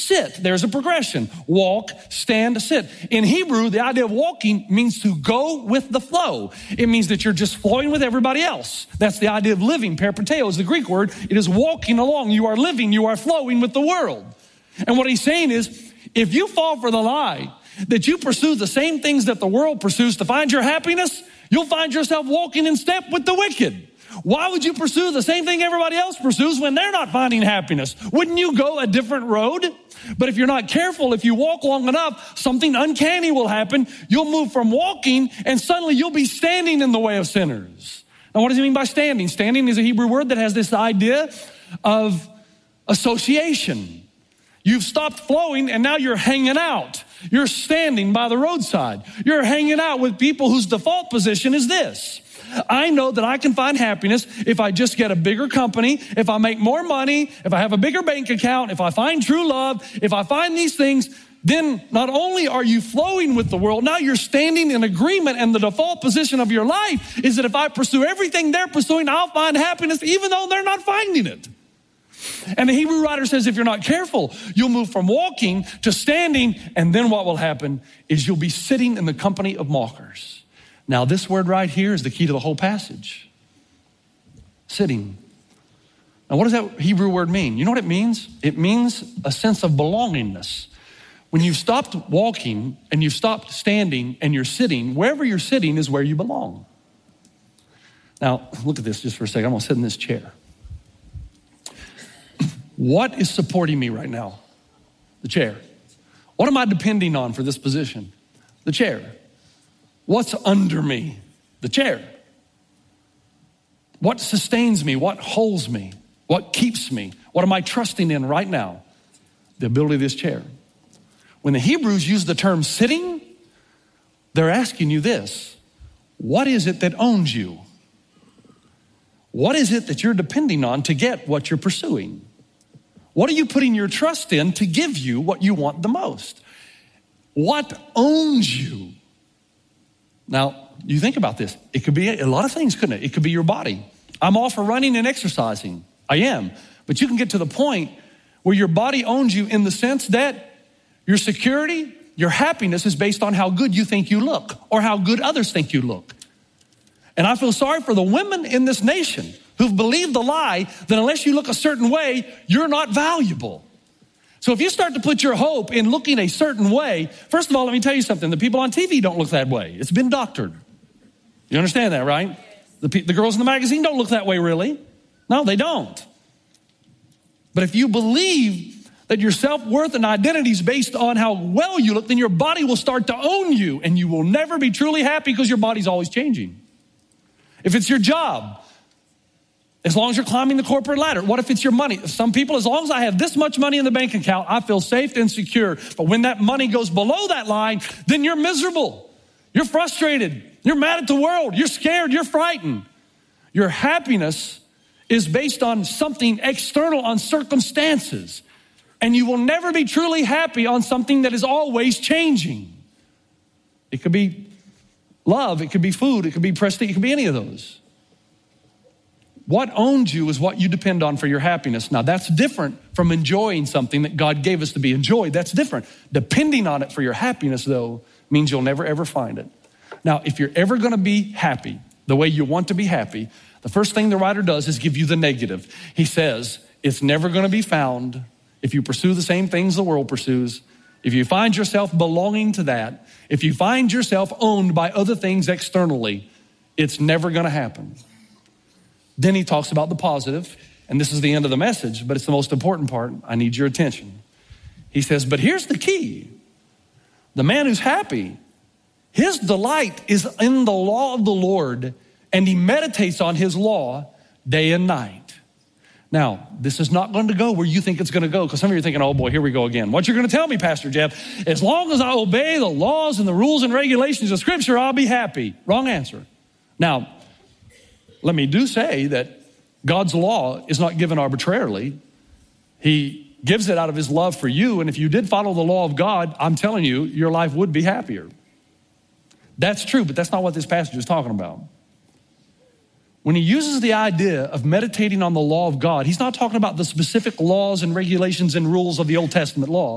sit. There's a progression. Walk, stand, sit. In Hebrew, the idea of walking means to go with the flow. It means that you're just flowing with everybody else. That's the idea of living. Peripateo is the Greek word. It is walking along. You are living. You are flowing with the world. And what he's saying is, if you fall for the lie that you pursue the same things that the world pursues to find your happiness, you'll find yourself walking in step with the wicked. Why would you pursue the same thing everybody else pursues when they're not finding happiness? Wouldn't you go a different road? But if you're not careful, if you walk long enough, something uncanny will happen. You'll move from walking and suddenly you'll be standing in the way of sinners. Now, what does he mean by standing? Standing is a Hebrew word that has this idea of association. You've stopped flowing and now you're hanging out. You're standing by the roadside. You're hanging out with people whose default position is this: I know that I can find happiness if I just get a bigger company, if I make more money, if I have a bigger bank account, if I find true love, if I find these things. Then not only are you flowing with the world, now you're standing in agreement, and the default position of your life is that if I pursue everything they're pursuing, I'll find happiness even though they're not finding it. And the Hebrew writer says if you're not careful, you'll move from walking to standing, and then what will happen is you'll be sitting in the company of mockers. Now, this word right here is the key to the whole passage. Sitting. Now, what does that Hebrew word mean? You know what it means? It means a sense of belongingness. When you've stopped walking and you've stopped standing and you're sitting, wherever you're sitting is where you belong. Now, look at this just for a second. I'm going to sit in this chair. What is supporting me right now? The chair. What am I depending on for this position? The chair. What's under me? The chair. What sustains me? What holds me? What keeps me? What am I trusting in right now? The ability of this chair. When the Hebrews use the term sitting, they're asking you this: what is it that owns you? What is it that you're depending on to get what you're pursuing? What are you putting your trust in to give you what you want the most? What owns you? Now, you think about this. It could be a lot of things, couldn't it? It could be your body. I'm all for running and exercising. I am. But you can get to the point where your body owns you in the sense that your security, your happiness is based on how good you think you look or how good others think you look. And I feel sorry for the women in this nation who've believed the lie that unless you look a certain way, you're not valuable. So if you start to put your hope in looking a certain way, first of all, let me tell you something. The people on TV don't look that way. It's been doctored. You understand that, right? The girls in the magazine don't look that way, really. No, they don't. But if you believe that your self-worth and identity is based on how well you look, then your body will start to own you, and you will never be truly happy because your body's always changing. If it's your job, as long as you're climbing the corporate ladder. What if it's your money? Some people, as long as I have this much money in the bank account, I feel safe and secure. But when that money goes below that line, then you're miserable. You're frustrated. You're mad at the world. You're scared. You're frightened. Your happiness is based on something external, on circumstances. And you will never be truly happy on something that is always changing. It could be love. It could be food. It could be prestige. It could be any of those. What owns you is what you depend on for your happiness. Now, that's different from enjoying something that God gave us to be enjoyed. That's different. Depending on it for your happiness, though, means you'll never, ever find it. Now, if you're ever going to be happy the way you want to be happy, the first thing the writer does is give you the negative. He says, it's never going to be found if you pursue the same things the world pursues. If you find yourself belonging to that, if you find yourself owned by other things externally, it's never going to happen. Then he talks about the positive, and this is the end of the message, but it's the most important part. I need your attention. He says, but here's the key. The man who's happy, his delight is in the law of the Lord, and he meditates on his law day and night. Now, this is not going to go where you think it's going to go, because some of you are thinking, oh boy, here we go again. What you're going to tell me, Pastor Jeff, as long as I obey the laws and the rules and regulations of Scripture, I'll be happy. Wrong answer. Now, let me do say that God's law is not given arbitrarily. He gives it out of his love for you, and if you did follow the law of God, I'm telling you, your life would be happier. That's true, but that's not what this passage is talking about. When he uses the idea of meditating on the law of God, he's not talking about the specific laws and regulations and rules of the Old Testament law.